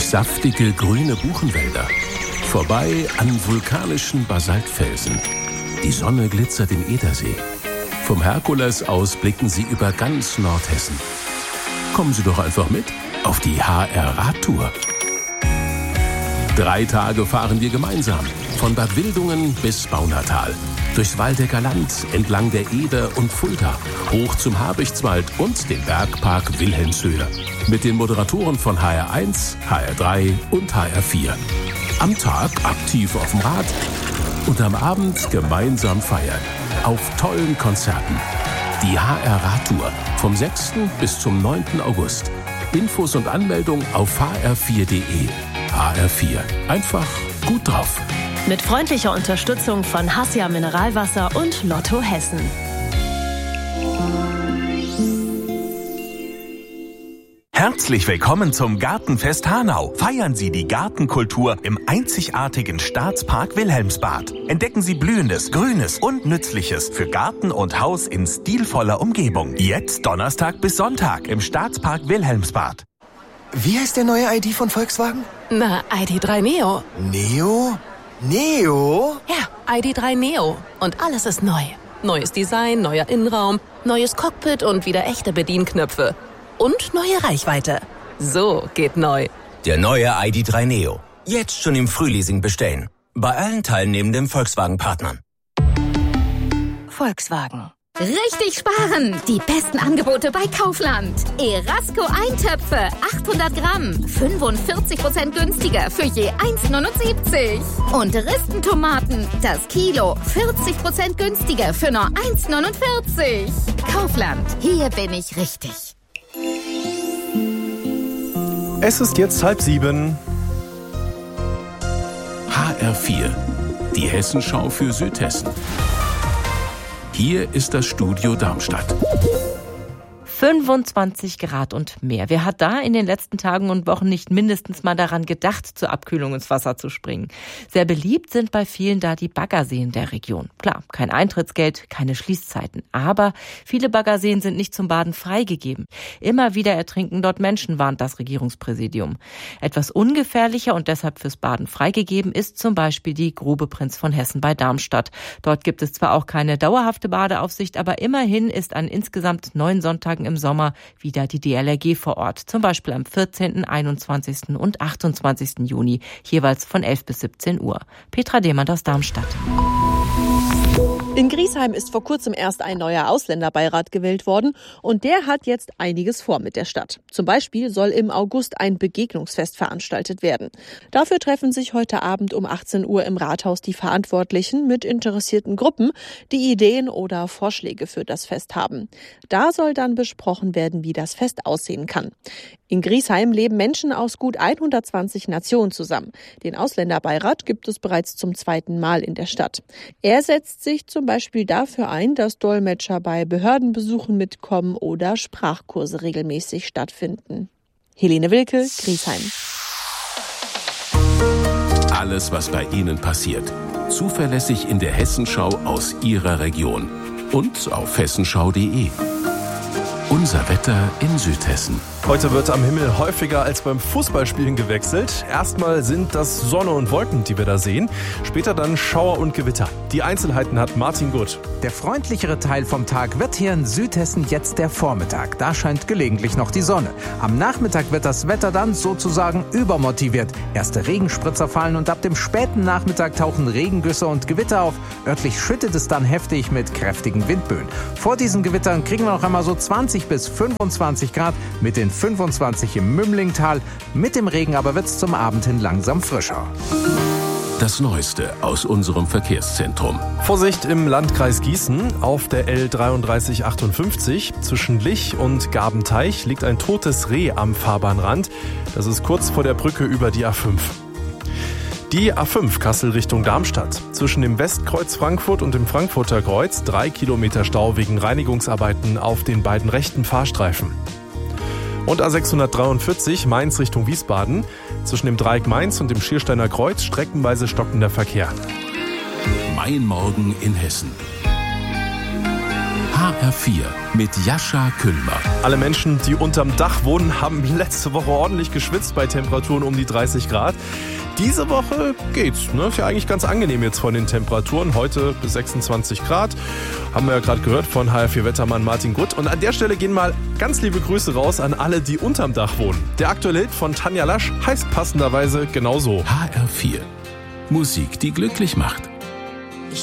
saftige grüne Buchenwälder, vorbei an vulkanischen Basaltfelsen. Die Sonne glitzert im Edersee. Vom Herkules aus blicken Sie über ganz Nordhessen. Kommen Sie doch einfach mit auf die HR-Radtour. 3 Tage fahren wir gemeinsam, von Bad Wildungen bis Baunatal. Durchs Waldecker Land, entlang der Eder und Fulda, hoch zum Habichtswald und den Bergpark Wilhelmshöhe. Mit den Moderatoren von HR1, HR3 und HR4. Am Tag aktiv auf dem Rad und am Abend gemeinsam feiern. Auf tollen Konzerten. Die HR-Radtour vom 6. bis zum 9. August. Infos und Anmeldung auf hr4.de. HR4. Einfach gut drauf. Mit freundlicher Unterstützung von Hassia Mineralwasser und Lotto Hessen. Herzlich willkommen zum Gartenfest Hanau. Feiern Sie die Gartenkultur im einzigartigen Staatspark Wilhelmsbad. Entdecken Sie Blühendes, Grünes und Nützliches für Garten und Haus in stilvoller Umgebung. Jetzt Donnerstag bis Sonntag im Staatspark Wilhelmsbad. Wie heißt der neue ID von Volkswagen? Na, ID.3 Neo. Neo? Neo? Ja, ID.3 Neo. Und alles ist neu. Neues Design, neuer Innenraum, neues Cockpit und wieder echte Bedienknöpfe. Und neue Reichweite. So geht neu. Der neue ID.3 Neo. Jetzt schon im Frühleasing bestellen. Bei allen teilnehmenden Volkswagen-Partnern. Volkswagen. Richtig sparen! Die besten Angebote bei Kaufland. Erasco Eintöpfe, 800 Gramm, 45% günstiger für je 1,79. Und Ristentomaten, das Kilo, 40% günstiger für nur 1,49. Kaufland, hier bin ich richtig. Es ist jetzt 6:30. HR4. Die Hessenschau für Südhessen. Hier ist das Studio Darmstadt. 25 Grad und mehr. Wer hat da in den letzten Tagen und Wochen nicht mindestens mal daran gedacht, zur Abkühlung ins Wasser zu springen? Sehr beliebt sind bei vielen da die Baggerseen der Region. Klar, kein Eintrittsgeld, keine Schließzeiten. Aber viele Baggerseen sind nicht zum Baden freigegeben. Immer wieder ertrinken dort Menschen, warnt das Regierungspräsidium. Etwas ungefährlicher und deshalb fürs Baden freigegeben ist zum Beispiel die Grube Prinz von Hessen bei Darmstadt. Dort gibt es zwar auch keine dauerhafte Badeaufsicht, aber immerhin ist an insgesamt 9 Sonntagen im Sommer wieder die DLRG vor Ort. Zum Beispiel am 14., 21. und 28. Juni, jeweils von 11 bis 17 Uhr. Petra Demand aus Darmstadt. In Griesheim ist vor kurzem erst ein neuer Ausländerbeirat gewählt worden und der hat jetzt einiges vor mit der Stadt. Zum Beispiel soll im August ein Begegnungsfest veranstaltet werden. Dafür treffen sich heute Abend um 18 Uhr im Rathaus die Verantwortlichen mit interessierten Gruppen, die Ideen oder Vorschläge für das Fest haben. Da soll dann besprochen werden, wie das Fest aussehen kann. In Griesheim leben Menschen aus gut 120 Nationen zusammen. Den Ausländerbeirat gibt es bereits zum 2. Mal in der Stadt. Er setzt sich zum Beispiel dafür ein, dass Dolmetscher bei Behördenbesuchen mitkommen oder Sprachkurse regelmäßig stattfinden. Helene Wilke, Griesheim. Alles, was bei Ihnen passiert. Zuverlässig in der Hessenschau aus Ihrer Region. Und auf hessenschau.de. Unser Wetter in Südhessen. Heute wird am Himmel häufiger als beim Fußballspielen gewechselt. Erstmal sind das Sonne und Wolken, die wir da sehen. Später dann Schauer und Gewitter. Die Einzelheiten hat Martin Gutt. Der freundlichere Teil vom Tag wird hier in Südhessen jetzt der Vormittag. Da scheint gelegentlich noch die Sonne. Am Nachmittag wird das Wetter dann sozusagen übermotiviert. Erste Regenspritzer fallen und ab dem späten Nachmittag tauchen Regengüsse und Gewitter auf. Örtlich schüttet es dann heftig mit kräftigen Windböen. Vor diesen Gewittern kriegen wir noch einmal so 20 bis 25 Grad mit den 25 im Mümlingtal. Mit dem Regen aber wird es zum Abend hin langsam frischer. Das Neueste aus unserem Verkehrszentrum. Vorsicht im Landkreis Gießen. Auf der L3358 zwischen Lich und Gabenteich liegt ein totes Reh am Fahrbahnrand. Das ist kurz vor der Brücke über die A5. Die A5 Kassel Richtung Darmstadt. Zwischen dem Westkreuz Frankfurt und dem Frankfurter Kreuz 3 Kilometer Stau wegen Reinigungsarbeiten auf den beiden rechten Fahrstreifen. Und A643 Mainz Richtung Wiesbaden. Zwischen dem Dreieck Mainz und dem Schiersteiner Kreuz streckenweise stockender Verkehr. Mein Morgen in Hessen. HR4 mit Jascha Küllmer. Alle Menschen, die unterm Dach wohnen, haben letzte Woche ordentlich geschwitzt bei Temperaturen um die 30 Grad. Diese Woche geht's, ne? Ist ja eigentlich ganz angenehm jetzt von den Temperaturen. Heute bis 26 Grad. Haben wir ja gerade gehört von HR4-Wettermann Martin Gutt. Und an der Stelle gehen mal ganz liebe Grüße raus an alle, die unterm Dach wohnen. Der aktuelle Hit von Tanja Lasch heißt passenderweise genauso. HR4. Musik, die glücklich macht.